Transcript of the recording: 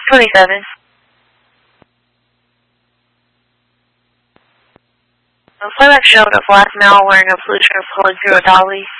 27. A playback showed a black male wearing a blue shirt pulling through a dolly.